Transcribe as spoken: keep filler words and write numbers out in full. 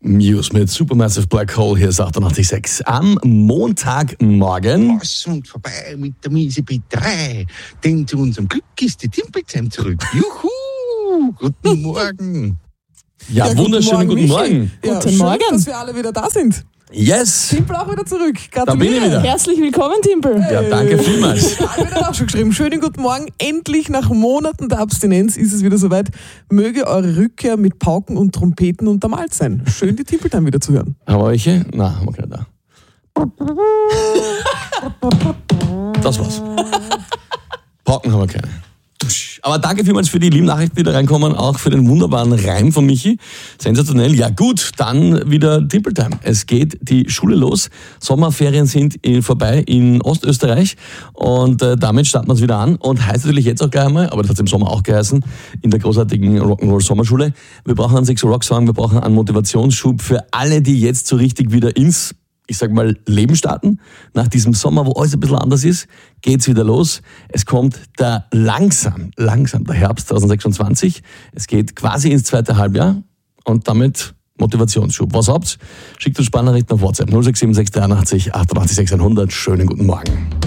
Muse mit Supermassive Black Hole, hier ist achtundachtzig Komma sechs. Am Montagmorgen. Was und vorbei mit der Miese B drei, denn zu unserem Glück ist die Timpelzeit zurück. Juhu, guten Morgen. Ja, ja wunderschönen guten Morgen. Guten Morgen. Ja, guten schön, Morgen. dass wir alle wieder da sind. Yes. Timpel auch wieder zurück. Da bin ich wieder. Herzlich willkommen, Timpel. Ja, danke vielmals. Ja, ich habe auch schon geschrieben. Schönen guten Morgen. Endlich nach Monaten der Abstinenz ist es wieder soweit. Möge eure Rückkehr mit Pauken und Trompeten untermalt sein. Schön, die Timpeltime wieder zu hören. Haben wir welche? Nein, haben wir keine da. Das war's. Pauken haben wir keine. Aber danke vielmals für die lieben Nachrichten, die da reinkommen, auch für den wunderbaren Reim von Michi. Sensationell. Ja gut, dann wieder Timpeltime. Es geht die Schule los. Sommerferien sind vorbei in Ostösterreich und äh, damit starten wir es wieder an und heißt natürlich jetzt auch gleich einmal, aber das hat es im Sommer auch geheißen, in der großartigen Rock'n'Roll Sommerschule. Wir brauchen einen Sexo Rock Song, wir brauchen einen Motivationsschub für alle, die jetzt so richtig wieder ins ich sag mal, Leben starten. Nach diesem Sommer, wo alles ein bisschen anders ist, geht's wieder los. Es kommt der langsam, langsam der Herbst zwanzig sechsundzwanzig. Es geht quasi ins zweite Halbjahr und damit Motivationsschub. Was habt? Schickt uns Sprachnachrichten auf WhatsApp null sechs sieben sechs drei acht acht acht sechs hundert. Schönen guten Morgen.